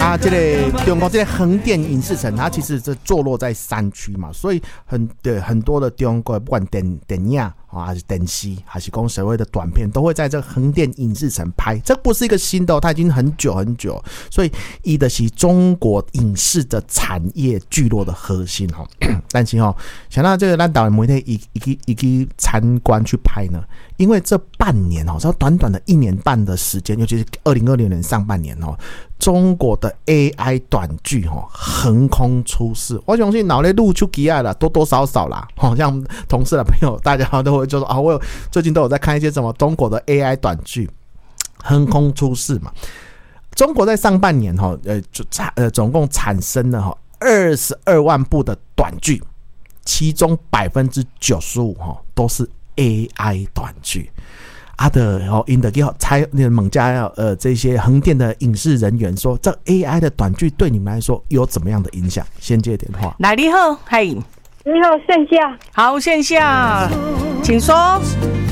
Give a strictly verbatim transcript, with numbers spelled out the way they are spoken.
啊，这个中国这个横店影视城，它其实是坐落在山区嘛，所以很对很多的中国不管电电影啊，还是电视，还是讲所谓的短片，都会在这个横店影视城拍。这不是一个新的、哦，它已经很久很久，所以伊的是中国影视的产业聚落的核心哈。但是哦，想到这个咱台湾媒体一一一去参观去拍呢，因为这半年哦，这短短的一年半的时间，尤其是二零二零年上半年哦。中国的 A I 短剧哦横空出世，我相信脑内露出奇爱了，多多少少啦，好像同事的朋友大家都会就说啊，我有最近都有在看一些什么中国的 A I 短剧，横空出世嘛。中国在上半年哈，呃，呃，总共产生了哈二十二万部的短剧，其中百分之九十五哈都是 A I 短剧。啊的哦，因的叫猜猛家呃这些横店的影视人员说，这 A I 的短剧对你们来说有怎么样的影响？先接电话。 来，你好，嘿， 你好，线下。 好，线下，请说。